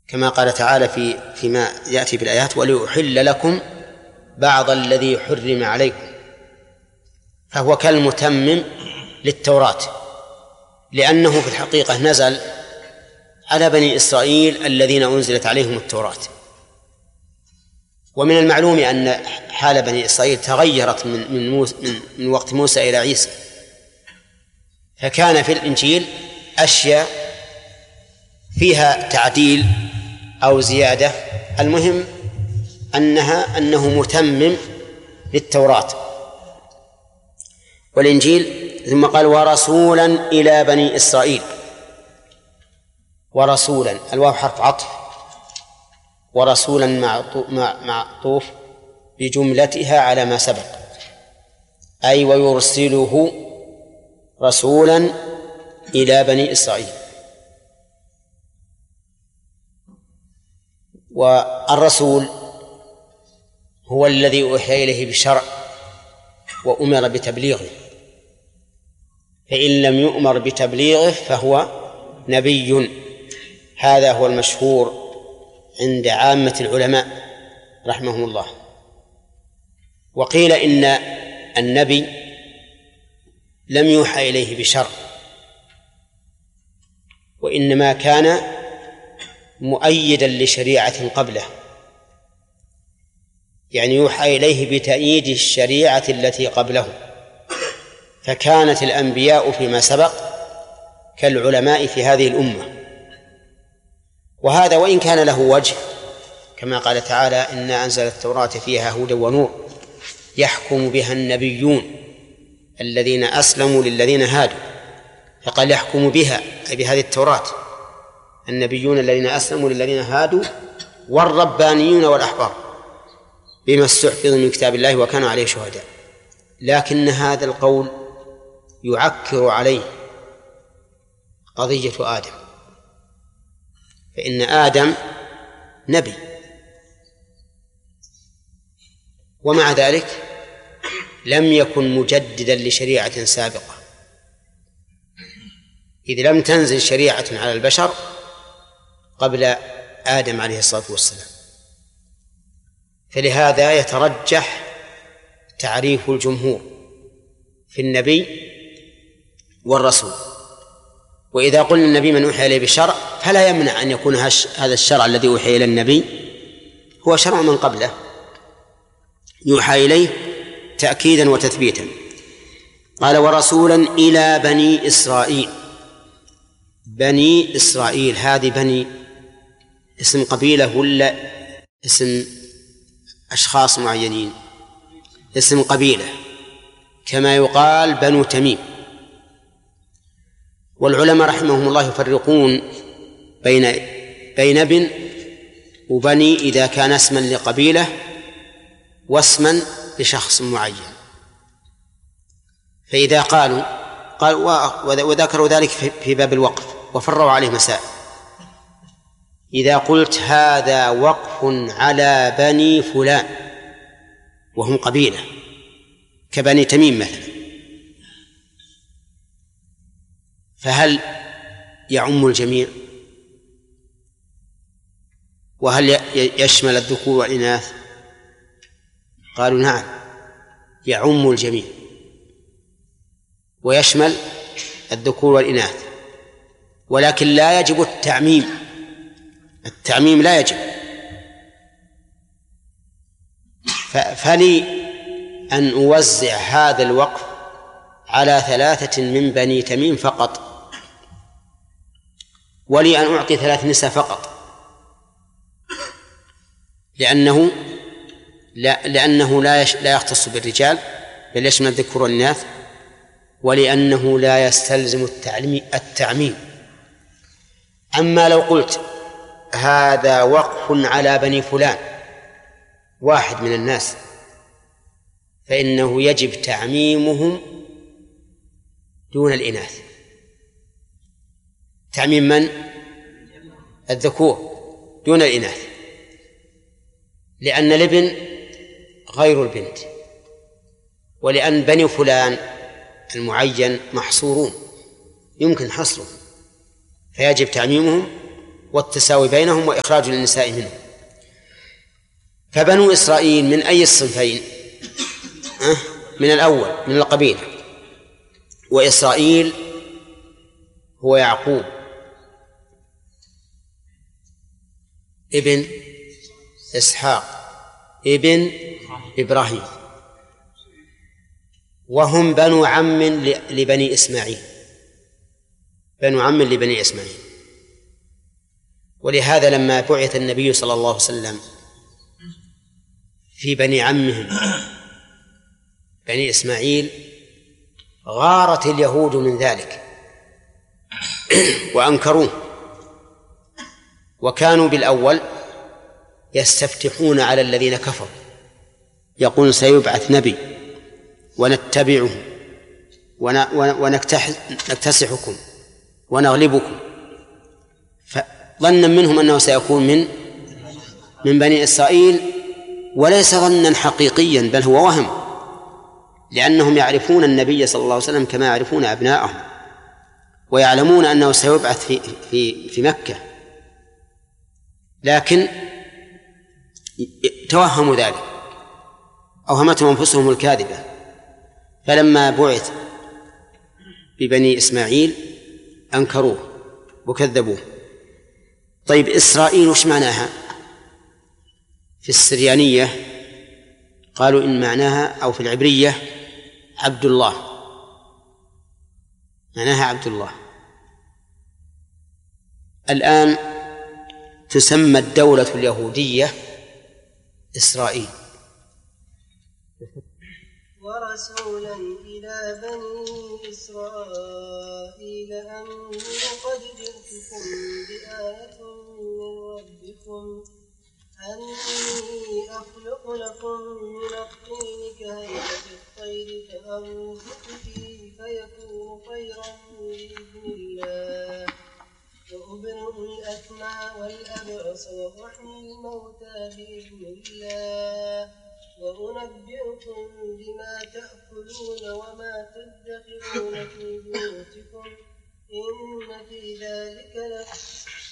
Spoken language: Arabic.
كما قال تعالى فيما يأتي بالآيات: وليحل لكم بعض الذي حرم عليكم، فهو كالمتمم للتوراة، لأنه في الحقيقة نزل على بني إسرائيل الذين أنزلت عليهم التوراة. ومن المعلوم أن حال بني إسرائيل تغيرت من وقت موسى إلى عيسى، فكان في الإنجيل أشياء فيها تعديل أو زيادة، المهم أنه متمم للتوراة والإنجيل. ثم قال: ورسولا إلى بني إسرائيل. ورسولا، الواو حرف عطف، ورسولا معطوف بجملتها على ما سبق، أي ويرسله رسولا إلى بني إسرائيل. والرسول هو الذي أوحي إليه بشرع وأمر بتبليغه، فإن لم يؤمر بتبليغه فهو نبي. هذا هو المشهور عند عامة العلماء رحمهم الله. وقيل إن النبي لم يوحى إليه بشرع، وإنما كان مؤيدا لشريعة قبله، يعني يوحى إليه بتأييد الشريعة التي قبله. فكانت الأنبياء فيما سبق كالعلماء في هذه الأمة. وهذا وإن كان له وجه، كما قال تعالى: إنا أنزل التوراة فيها هدى ونور يحكم بها النبيون الذين أسلموا للذين هادوا، فقال يحكم بها أي بهذه التوراة النبيون الذين أسلموا للذين هادوا والربانيون والأحبار بما استحفظوا من كتاب الله وكانوا عليه شهداء. لكن هذا القول يعكر عليه قضية آدم، فإن آدم نبي، ومع ذلك لم يكن مجددا لشريعة سابقة، إذ لم تنزل شريعة على البشر قبل آدم عليه الصلاة والسلام. فلهذا يترجح تعريف الجمهور في النبي والرسول. وإذا قلنا النبي من أوحي إليه بشرع، فلا يمنع أن يكون هذا الشرع الذي أوحي إلى النبي هو شرع من قبله يوحى إليه تأكيدا وتثبيتا. قال: ورسولا إلى بني إسرائيل. بني إسرائيل، هذه بني اسم قبيلة ولا اسم أشخاص معينين؟ اسم قبيلة، كما يقال بنو تميم. والعلماء رحمهم الله يفرقون بين ابن وبني إذا كان اسما لقبيلة واسما لشخص معين. فإذا قالوا وذكروا ذلك في باب الوقف وفروا عليه مسائل. إذا قلت هذا وقف على بني فلان وهم قبيلة كبني تميم مثلا، فهل يعم الجميع؟ وهل يشمل الذكور والإناث؟ قالوا نعم، يعم الجميع ويشمل الذكور والإناث، ولكن لا يجب التعميم. التعميم لا يجب. فلي أن أوزع هذا الوقف على 3 من بني تميم فقط، ولي أن أعطي 3 نساء فقط، لأنه لا يختص بالرجال بل يشمل الذكور والإناث، ولأنه لا يستلزم التعميم. أما لو قلت هذا وقف على بني فلان واحد من الناس، فإنه يجب تعميمهم دون الإناث. تعميم من؟ الذكور دون الإناث، لأن الابن غير البنت، ولأن بني فلان المعين محصورون يمكن حصرهم، فيجب تعميمهم والتساوي بينهم وإخراج النساء منهم. فبنو إسرائيل من أي الصنفين؟ من الأول، من القبيلة. وإسرائيل هو يعقوب ابن إسحاق ابن إبراهيم، وهم بنو عم لبني إسماعيل، بنو عم لبني إسماعيل. ولهذا لما بعث النبي صلى الله عليه وسلم في بني عمهم بني إسماعيل غارت اليهود من ذلك وأنكروه، وكانوا بالأول يستفتحون على الذين كفروا يقول سيبعث نبي ونتبعه ونكتسحكم ونغلبكم، فظنا منهم أنه سيكون من بني إسرائيل، وليس ظنا حقيقيا بل هو وهم، لأنهم يعرفون النبي صلى الله عليه وسلم كما يعرفون أبناءهم، ويعلمون أنه سيبعث في مكة، لكن توهموا ذلك، أوهمتهم أنفسهم الكاذبة. فلما بعث ببني إسماعيل أنكروه وكذبوه. طيب إسرائيل وش معناها؟ في السريانية قالوا إن معناها أو في العبرية عبد الله، معناها عبد الله. الآن تسمى الدولة اليهودية إسرائيل. ورسولا إلى بني إسرائيل أني قد جئتكم بآية من ربكم أني أخلق لكم من الطين كهيئة الطير فأنفخ فيه فيكون طيرا بإذن الله وأبرئ الأكمى والأبرص وأحيي الموتى بإذن الله وأنبئكم بما تأكلون وما تدخرون في بيوتكم إن في ذلك